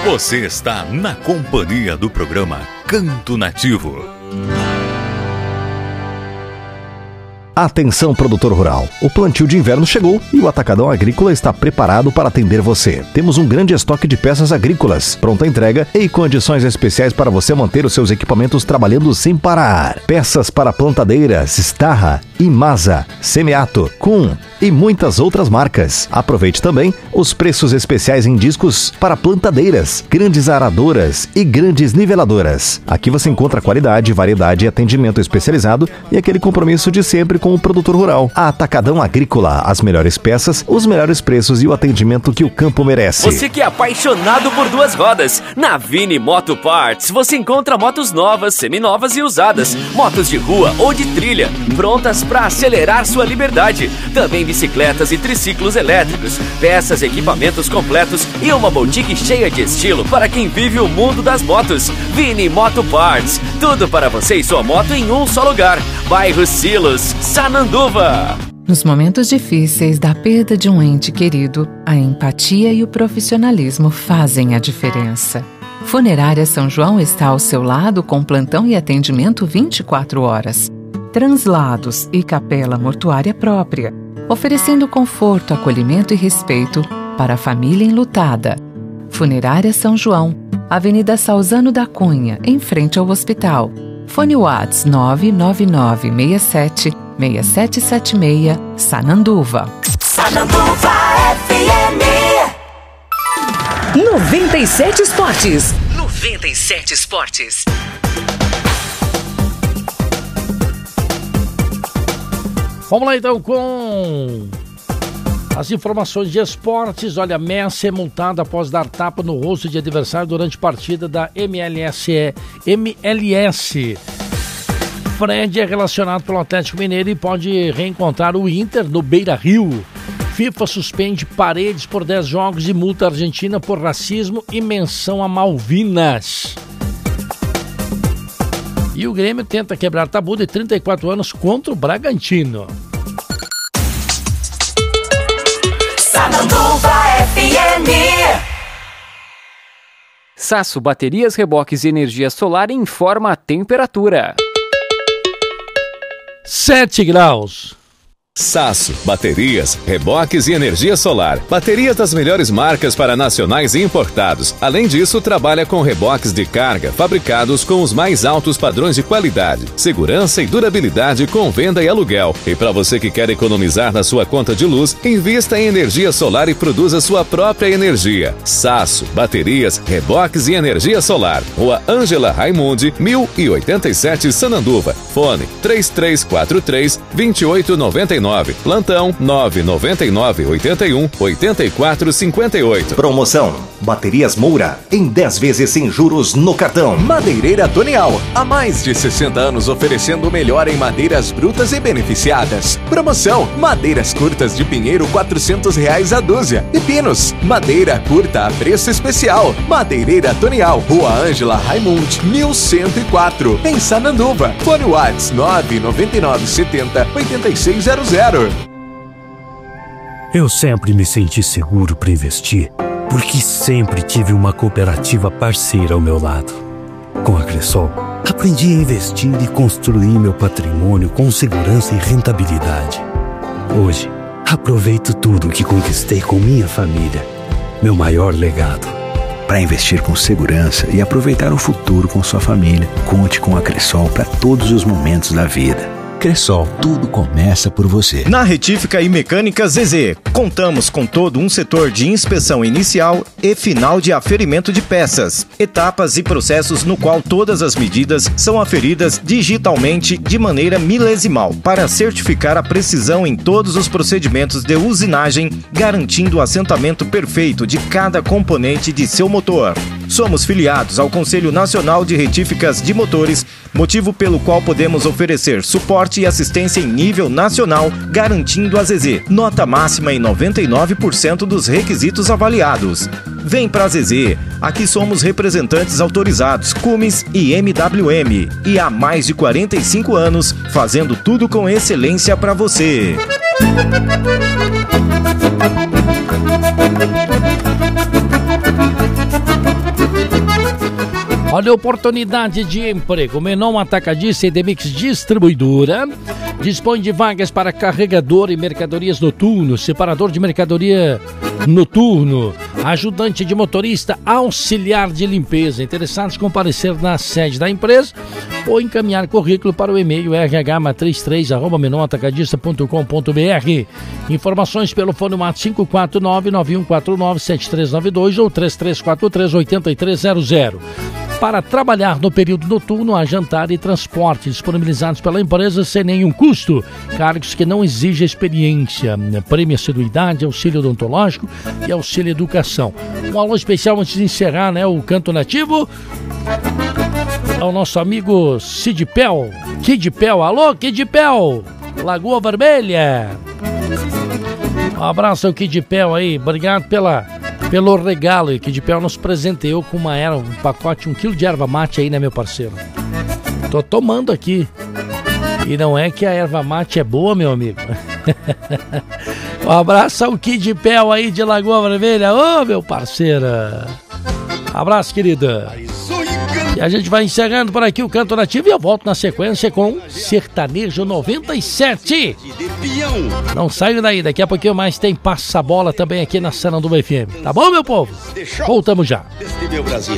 Você está na companhia do programa Canto Nativo. Atenção, produtor rural. O plantio de inverno chegou e o Atacadão Agrícola está preparado para atender você. Temos um grande estoque de peças agrícolas, pronta entrega e condições especiais para você manter os seus equipamentos trabalhando sem parar. Peças para plantadeiras, Starra, Imasa, Semeato, Kuhn e muitas outras marcas. Aproveite também os preços especiais em discos para plantadeiras, grandes aradoras e grandes niveladoras. Aqui você encontra qualidade, variedade, atendimento especializado e aquele compromisso de sempre com o produtor rural. A Atacadão Agrícola, as melhores peças, os melhores preços e o atendimento que o campo merece. Você que é apaixonado por duas rodas, na Vini Moto Parts você encontra motos novas, seminovas e usadas, motos de rua ou de trilha, prontas para acelerar sua liberdade. Também bicicletas e triciclos elétricos, peças, equipamentos completos e uma boutique cheia de estilo para quem vive o mundo das motos. Vini Moto Parts, tudo para você e sua moto em um só lugar. Bairro Silos, Sananduva. Nos momentos difíceis da perda de um ente querido, a empatia e o profissionalismo fazem a diferença. Funerária São João está ao seu lado com plantão e atendimento 24 horas. Translados e capela mortuária própria, oferecendo conforto, acolhimento e respeito para a família enlutada. Funerária São João, Avenida Salzano da Cunha, em frente ao hospital. Fone Whats 999676776, Sananduva. Sananduva FM 97 Esportes. 97 Esportes. Vamos lá então com as informações de esportes. Olha, Messi é multado após dar tapa no rosto de adversário durante partida da MLS. Fred é relacionado pelo Atlético Mineiro e pode reencontrar o Inter no Beira-Rio. FIFA suspende Paredes por 10 jogos e multa a Argentina por racismo e menção a Malvinas. E o Grêmio tenta quebrar tabu de 34 anos contra o Bragantino. Sananduva FM. Sasso Baterias, Reboques e Energia Solar informa a temperatura. 7 graus. Sasso, baterias, reboques e energia solar. Baterias das melhores marcas para nacionais e importados. Além disso, trabalha com reboques de carga fabricados com os mais altos padrões de qualidade, segurança e durabilidade com venda e aluguel. E para você que quer economizar na sua conta de luz, invista em energia solar e produza sua própria energia. Sasso, baterias, reboques e energia solar. Rua Ângela Raimundi, 1087 Sananduva. Fone 3343-2899. Plantão 999-81-8458. Promoção: Baterias Moura, em 10 vezes sem juros no cartão. Madeireira Tonial, há mais de 60 anos oferecendo o melhor em madeiras brutas e beneficiadas. Promoção: madeiras curtas de pinheiro R$400 a dúzia. E pinos, madeira curta a preço especial. Madeireira Tonial, Rua Ângela Raimundi, 1104, em Sananduva. Fone Whats 99970-8600. Eu sempre me senti seguro para investir, porque sempre tive uma cooperativa parceira ao meu lado. Com a Cressol, aprendi a investir e construir meu patrimônio com segurança e rentabilidade. Hoje, aproveito tudo que conquistei com minha família, meu maior legado. Para investir com segurança e aproveitar o futuro com sua família, conte com a Cressol para todos os momentos da vida. Cressol, tudo começa por você. Na Retífica e Mecânica ZZ, contamos com todo um setor de inspeção inicial e final de aferimento de peças, etapas e processos no qual todas as medidas são aferidas digitalmente de maneira milesimal, para certificar a precisão em todos os procedimentos de usinagem, garantindo o assentamento perfeito de cada componente de seu motor. Somos filiados ao Conselho Nacional de Retíficas de Motores, motivo pelo qual podemos oferecer suporte e assistência em nível nacional, garantindo a ZZ nota máxima em 99% dos requisitos avaliados. Vem pra ZZ, aqui somos representantes autorizados Cummins e MWM e há mais de 45 anos fazendo tudo com excelência para você. Olha a oportunidade de emprego. Menon Atacadista e Demix Distribuidora dispõe de vagas para carregador e mercadorias noturnos, separador de mercadoria noturno, ajudante de motorista, auxiliar de limpeza. Interessados comparecer na sede da empresa ou encaminhar currículo para o e-mail rh-matriz3@menonatacadista.com.br. Informações pelo fone WhatsApp 549-9149-7392 ou 3343-8300. Para trabalhar no período noturno, há jantar e transporte disponibilizados pela empresa sem nenhum custo. Cargos que não exigem experiência. Prêmio assiduidade, auxílio odontológico e auxílio educação. Um alô especial antes de encerrar, né, o Canto Nativo ao nosso amigo Kid Pel. Alô, Kid Pel, Lagoa Vermelha. Um abraço ao Kid Pel aí, obrigado pelo regalo aí. Kid Pel nos presenteou com um pacote, 1 quilo de erva mate aí, né, meu parceiro? Tô tomando aqui. E não é que a erva mate é boa, meu amigo. Um abraço ao Kid Pel aí de Lagoa Vermelha. Ô, meu parceiro. Abraço, querida. E a gente vai encerrando por aqui o Canto Nativo e eu volto na sequência com Sertanejo 97. Não saio daí, daqui a pouquinho mais tem Passa a Bola também aqui na Sananduva FM. Tá bom, meu povo? Voltamos já.